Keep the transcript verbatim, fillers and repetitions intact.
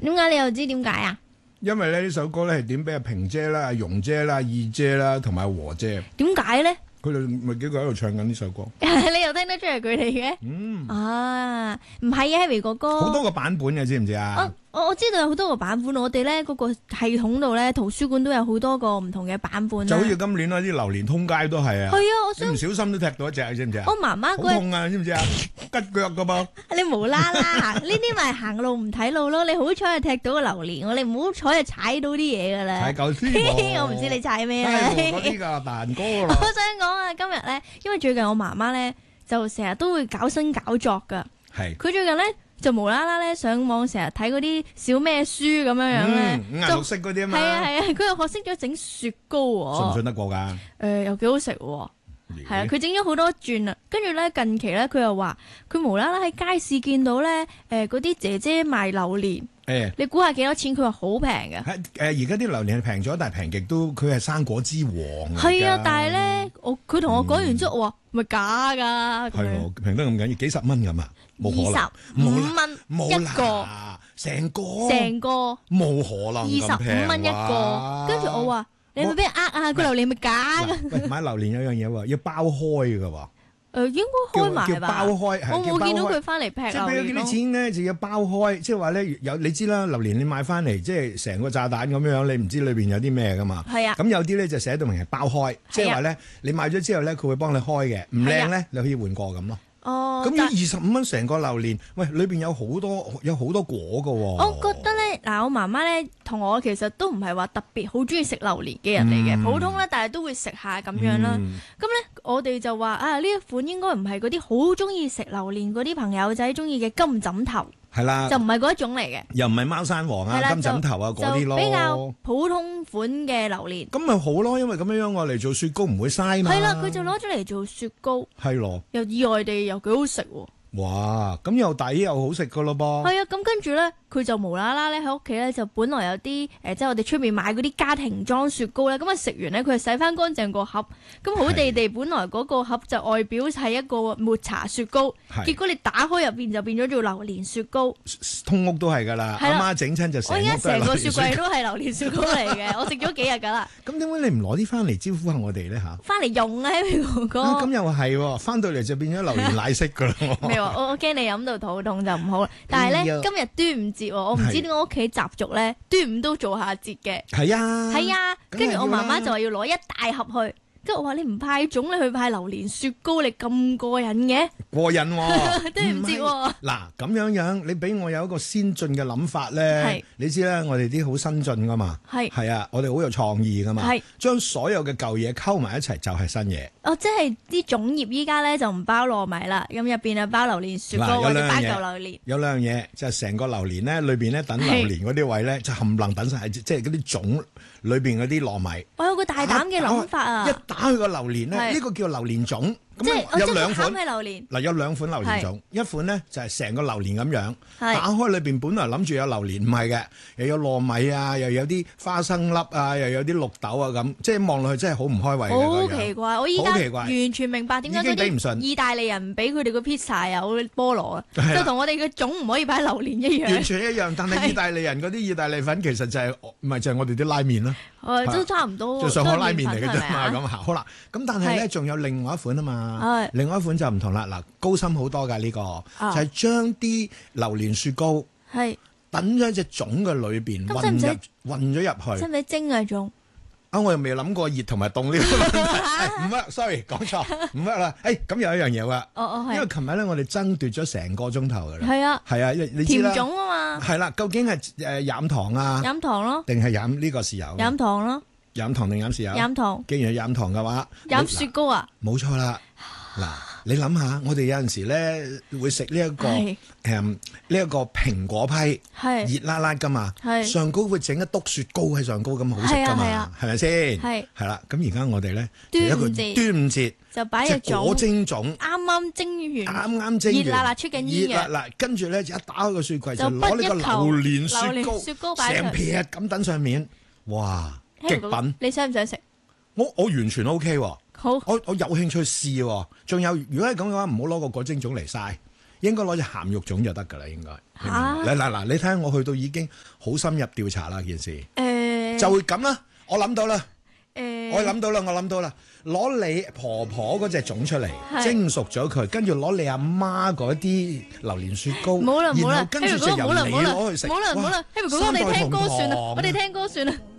點解你又知點解啊？ 因為咧呢首歌咧係點俾阿平姐啦、阿容姐啦、二姐啦同埋阿和姐。 點解咧？ 佢哋咪幾個喺度唱緊呢首歌。 你又聽得出係佢哋嘅？ 嗯。 啊，唔係啊 ，Harry 哥哥。 好多個版本嘅，知唔知啊？ 我我知道有好多個版本，我哋咧嗰個系統度咧，圖書館都有好多個唔同嘅版本。 就好似今年嗰啲榴蓮通街都係啊。 係啊，我想你唔小心都踢到一隻，知唔知啊？ 我媽媽好痛啊，知唔知啊？吉腳噶噃。 你無啦啦，呢啲咪行路唔睇路咯？你好彩係踢到個榴蓮，我你唔好彩係踩到啲嘢噶啦。 踩嚿絲。 我唔知你踩咩啦。 嗰啲噶蛋糕啦。 我想講啊，今日咧，因為最近我媽媽咧就成日都會搞新搞作噶。 係。 佢最近咧。就無啦啦咧上網成日睇嗰啲小咩書咁樣樣咧， 五顏六色嗰啲啊嘛。 係啊係啊，佢又學識咗整雪糕喎。 信唔信得過㗎？誒、 呃，又幾好食喎。係啊，佢整咗好多轉啊。跟住咧近期咧，佢又話佢無啦啦喺街市見到咧，誒嗰啲姐姐賣榴蓮。誒、欸，你估下幾多錢？佢話好平嘅。誒， 而家啲榴蓮係平咗，但係平極都佢係生果之王。 係啊，但係咧，我佢同我講完之後，我話咪假㗎。 係喎，平得咁緊要，幾十蚊咁啊？冇可能， 二十五蚊一個， 成個成個冇可能， 二十五蚊一個。跟住我話：你係咪俾人呃啊？個榴蓮咪假㗎？ 喂，買榴蓮有樣嘢喎，要包開㗎喎。 誒，應該開埋吧？ 包開， 我冇見到佢翻嚟劈榴蓮。 即係俾咗幾多錢咧，就要包開。即係話咧，有你知啦，榴蓮你買翻嚟，即係成個炸彈咁樣，你唔知裏邊有啲咩㗎嘛。 係啊。 咁有啲咧就寫到明係包開，即係話咧，你買咗之後咧，佢會幫你開嘅，唔靚咧，你可以換過咁咯。 哦， 咁要二十五蚊成個榴蓮，喂，裏邊有好多有好多果㗎喎。 我覺得咧，嗱，我媽媽咧同我其實都唔係話特別好中意食榴蓮嘅人嚟嘅，嗯、普通咧，但係都會食下咁樣啦。咁咧、嗯，我哋就話啊，呢一款應該唔係嗰啲好中意食榴蓮嗰啲朋友仔中意嘅金枕頭。係啦，就唔係嗰一種嚟嘅， 又唔係貓山王啊、金枕頭啊嗰啲咯， 比較普通款嘅榴蓮。 咁咪好咯，因為咁樣樣我嚟做雪糕唔會嘥嘛。 係啦，佢就攞咗嚟做雪糕。 係咯， 又意外地又幾好食喎。 哇，咁又抵又好食噶咯噃。 係啊，咁跟住咧，佢就無啦啦咧喺屋企咧，就本來有啲誒、呃，即係我哋出面買嗰啲家庭裝雪糕咧，咁啊食完咧，佢就洗翻乾淨個盒，咁好地地本來嗰個盒就外表係一個抹茶雪糕，結果你打開入邊就變咗做榴蓮雪糕。 通屋都係噶啦，阿媽整親就成屋都係榴蓮雪糕。我而家成個雪櫃都係榴蓮雪糕嚟嘅，我食咗幾日噶啦。咁點解你唔攞啲翻嚟招呼下我哋咧吓？翻嚟用啊，哥哥。咁又係，翻到嚟就變咗榴蓮奶昔噶啦。我我驚你飲到肚痛就唔好啦，但係咧、哎、今日端午節，我唔知點解屋企習俗咧端午都做下節嘅。係啊，係啊，跟住我媽媽就話要攞一大盒去，跟住我話你唔派粽，你去派榴蓮雪糕，你咁過癮嘅？過癮喎、啊，端午節喎。嗱咁樣樣，你俾我有一個先進嘅諗法咧，你知啦，我哋啲好新進噶嘛，係係啊，我哋好有創意噶嘛，係將所有嘅舊嘢溝埋一齊就係新嘢。哦，即係啲粽葉依家咧就唔包糯米啦，咁入邊啊包榴蓮雪糕或者包嚿榴蓮。有兩樣嘢，就係成個榴蓮咧，裏邊咧等榴蓮嗰啲位咧，就冚唪唥等晒，即係嗰啲粽裏邊嗰啲糯米。我有個大膽嘅諗法啊！一打開個榴蓮咧，呢個叫榴蓮粽。咁有兩款嗱，有兩款榴蓮粽，一款咧就係成個榴蓮咁樣，打開裏邊本來諗住有榴蓮，唔係嘅，又有糯米啊，又有啲花生粒啊，又有啲綠豆啊咁，即係望落去真係好唔開胃嘅。好奇怪，我依家完全明白點解嗰啲意大利人唔俾佢哋個 pizza 有菠蘿啊，就同我哋嘅粽唔可以擺榴蓮一樣。完全一樣，但係意大利人嗰啲意大利粉其實就係唔係就係我哋啲拉麵啦。誒，都差唔多，就上海拉麵嚟嘅啫嘛。咁好啦，咁但係咧仲有另外一款啊嘛。係，另外一款就唔同啦，嗱，高深好多噶呢個，就係將啲榴蓮雪糕係等咗喺隻粽嘅裏邊混入混咗入去，使唔使蒸啊粽？啊，我又未諗過熱同埋凍呢個問題，唔得，sorry，講錯，唔得啦。誒，咁有一樣嘢啊，哦哦係，因為琴日咧我哋爭奪咗成個鐘頭噶啦，係啊，係啊，你知啦，甜粽啊嘛，係啦，究竟係誒飲糖啊，飲糖咯，定係飲呢個豉油？飲糖咯。飲糖定飲豉油？飲糖。既然係飲糖嘅話，飲雪糕啊？冇錯啦。嗱，你諗下，我哋有陣時咧會食呢一個誒呢一個蘋果批，熱辣辣噶嘛，上高會整一篤雪糕喺上高咁好食噶嘛，係咪先？係。係啦，咁而家我哋咧端午節，端午節就擺隻果蒸粽，啱啱蒸完，啱啱蒸完，熱辣辣出緊煙嘅，熱辣辣，跟住咧一打開個雪櫃就攞呢個榴蓮雪糕，成撇咁等上面，哇！極品，你想唔想食？我我完全 O K 喎，好，我我有興趣試喎。仲有，如果係咁嘅話，唔好攞個果蒸粽嚟曬， 應該攞隻鹹肉粽就得㗎啦，應該。 嚇！ 嗱嗱嗱，你睇下我去到已經好深入調查啦件事。誒、 欸， 就會咁啦，我諗到啦。誒、 欸， 我諗到啦，我諗到啦，攞你婆婆嗰隻粽出嚟，蒸熟咗佢，跟住攞你阿媽嗰啲榴蓮雪糕， 冇啦冇啦， 跟住就由你攞去食。 冇啦冇啦，希望哥哥我哋聽歌算啦，我哋聽歌算啦。